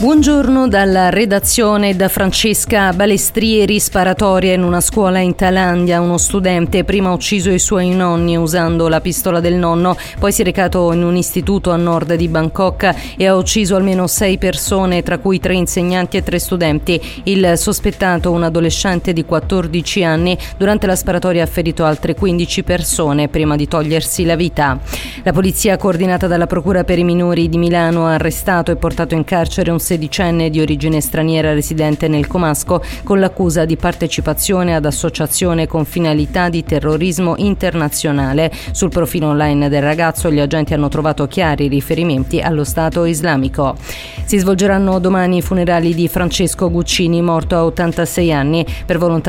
Buongiorno dalla redazione da Francesca Balestrieri. Sparatoria in una scuola in Thailandia. Uno studente prima ha ucciso i suoi nonni usando la pistola del nonno, poi si è recato in un istituto a nord di Bangkok e ha ucciso almeno 6 persone, tra cui 3 insegnanti e 3 studenti. Il sospettato, un adolescente di 14 anni, durante la sparatoria ha ferito altre 15 persone prima di togliersi la vita. La polizia, coordinata dalla Procura per i minori di Milano, ha arrestato e portato in carcere un sedicenne di origine straniera residente nel Comasco con l'accusa di partecipazione ad associazione con finalità di terrorismo internazionale. Sul profilo online del ragazzo gli agenti hanno trovato chiari riferimenti allo Stato islamico. Si svolgeranno domani i funerali di Francesco Guccini, morto a 86 anni. Per volontà